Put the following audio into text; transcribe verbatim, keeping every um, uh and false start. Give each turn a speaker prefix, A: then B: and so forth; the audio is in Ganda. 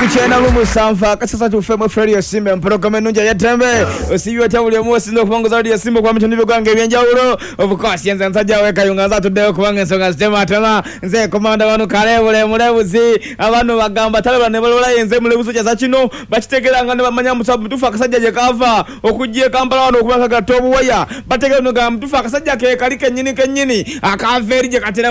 A: China lumu sanfa kasasa tufemo Fred Yasimbe mporoka nunja ya tembe osiyo tabuli omusi no kubango zaudi Yasimbe kwa mchonibe gwange byenjawulo of course yenza nsajja weka yunga za tudde kubanga ensonga zitema atema nze komanda wanu kalebule mulebuzi abantu bagamba talaba ne balola yenze mulebuzi kya kino bakitegeranga ne bamanya musabu tufa akasajja je kava okujje Kampala wano kubanga gatobu waya bategera no gamba tufa akasajja ke kalike nyini kenyini akaveri je katera